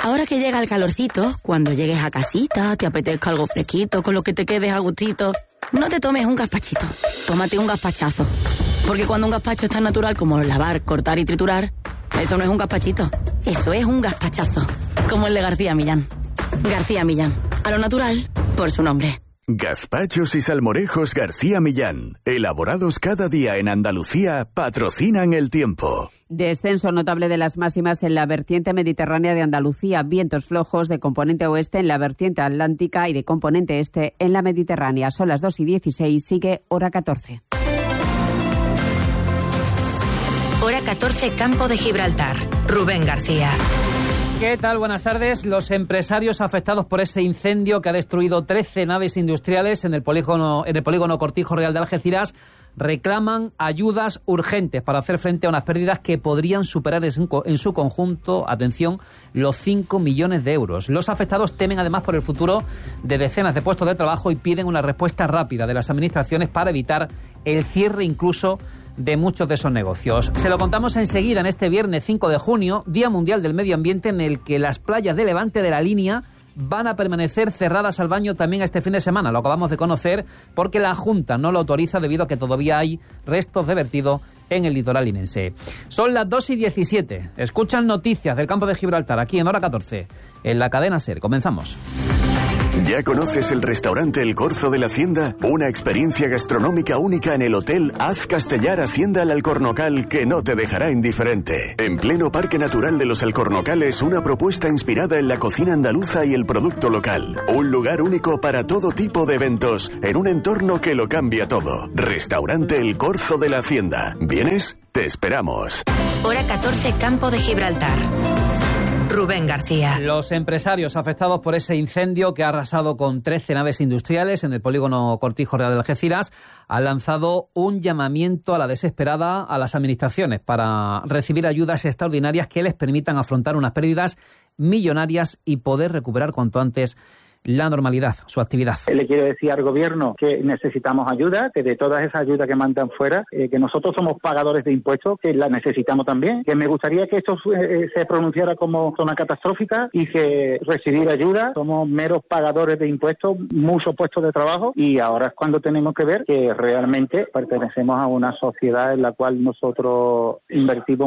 Ahora que llega el calorcito, cuando llegues a casita, te apetezca algo fresquito, con lo que te quedes a gustito, no te tomes un gazpachito, tómate un gazpachazo. Porque cuando un gazpacho es tan natural como lavar, cortar y triturar, eso no es un gazpachito, eso es un gazpachazo. Como el de García Millán. García Millán, a lo natural, por su nombre. Gazpachos y salmorejos García Millán, elaborados cada día en Andalucía, patrocinan el tiempo. Descenso notable de las máximas en la vertiente mediterránea de Andalucía, vientos flojos de componente oeste en la vertiente atlántica y de componente este en la Mediterránea. Son las 2:16, sigue hora 14. Hora 14, Campo de Gibraltar. Rubén García. ¿Qué tal? Buenas tardes. Los afectados por ese incendio que ha destruido 13 naves industriales en el polígono Cortijo Real de Algeciras reclaman ayudas urgentes para hacer frente a unas pérdidas que podrían superar en su conjunto, atención, los 5 millones de euros. Los afectados temen además por el futuro de decenas de puestos de trabajo y piden una respuesta rápida de las administraciones para evitar el cierre incluso de muchos de esos negocios. Se lo contamos enseguida en este viernes 5 de junio, Día Mundial del Medio Ambiente, en el que las playas de Levante de la Línea van a permanecer cerradas al baño también este fin de semana. Lo acabamos de conocer porque la Junta no lo autoriza debido a que todavía hay restos de vertido en el litoral linense. Son las 2:17. Escuchan noticias del Campo de Gibraltar aquí en hora 14, en la cadena SER. Comenzamos. ¿Ya conoces el restaurante El Corzo de la Hacienda? Una experiencia gastronómica única en el Hotel Az Castellar Hacienda El Alcornocal que no te dejará indiferente. En pleno Parque Natural de los Alcornocales, una propuesta inspirada en la cocina andaluza y el producto local. Un lugar único para todo tipo de eventos, en un entorno que lo cambia todo. Restaurante El Corzo de la Hacienda. ¿Vienes? Te esperamos. Hora 14, Campo de Gibraltar. Rubén García. Los empresarios afectados por ese incendio que ha arrasado con 13 naves industriales en el polígono Cortijo Real de Algeciras han lanzado un llamamiento a la desesperada a las administraciones para recibir ayudas extraordinarias que les permitan afrontar unas pérdidas millonarias y poder recuperar cuanto antes la normalidad, su actividad. Le quiero decir al gobierno que necesitamos ayuda, que de todas esas ayudas que mandan fuera, que nosotros somos pagadores de impuestos, que la necesitamos también, que me gustaría que esto se pronunciara como zona catastrófica y que recibir ayuda, somos meros pagadores de impuestos, muchos puestos de trabajo y ahora es cuando tenemos que ver que realmente pertenecemos a una sociedad en la cual nosotros invertimos